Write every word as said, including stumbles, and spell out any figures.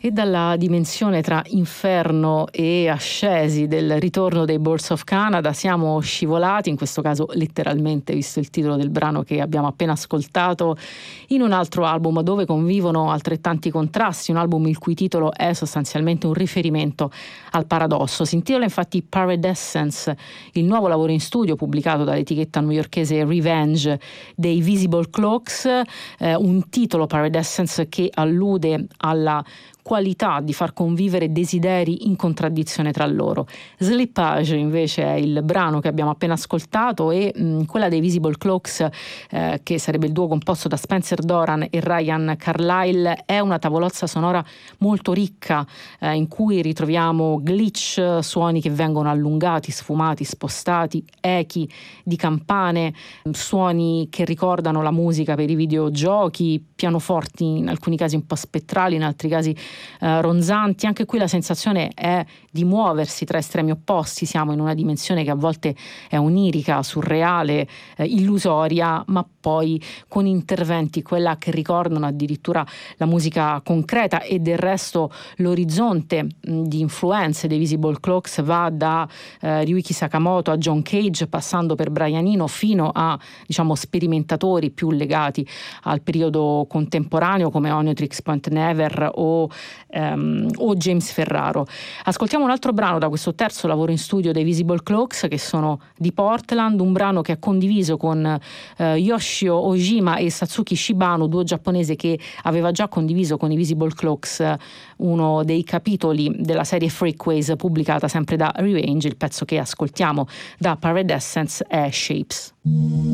E dalla dimensione tra inferno e ascesi del ritorno dei Boards of Canada siamo scivolati, in questo caso letteralmente, visto il titolo del brano che abbiamo appena ascoltato, in un altro album dove convivono altrettanti contrasti, un album il cui titolo è sostanzialmente un riferimento al paradosso. Si intitola infatti Paradescence, il nuovo lavoro in studio pubblicato dall'etichetta newyorkese Revenge dei Visible Cloaks, eh, un titolo Paradescence che allude alla qualità di far convivere desideri in contraddizione tra loro. Slippage invece è il brano che abbiamo appena ascoltato e mh, quella dei Visible Cloaks, eh, che sarebbe il duo composto da Spencer Doran e Ryan Carlyle, è una tavolozza sonora molto ricca, eh, in cui ritroviamo glitch, suoni che vengono allungati, sfumati, spostati, echi di campane, suoni che ricordano la musica per i videogiochi, pianoforti in alcuni casi un po' spettrali, in altri casi Uh, ronzanti. Anche qui la sensazione è di muoversi tra estremi opposti, siamo in una dimensione che a volte è onirica, surreale, eh, illusoria, ma poi con interventi quella che ricordano addirittura la musica concreta. E del resto l'orizzonte mh, di influenze dei Visible Cloaks va da eh, Ryuichi Sakamoto a John Cage, passando per Brian Eno fino a, diciamo, sperimentatori più legati al periodo contemporaneo come Oneotrix Point Never o Um, o James Ferraro. Ascoltiamo un altro brano da questo terzo lavoro in studio dei Visible Cloaks, che sono di Portland, un brano che ha condiviso con uh, Yoshio Ojima e Satsuki Shibano, duo giapponese che aveva già condiviso con i Visible Cloaks uh, uno dei capitoli della serie Freakways pubblicata sempre da Revenge. Il pezzo che ascoltiamo da Paradescence è Shapes.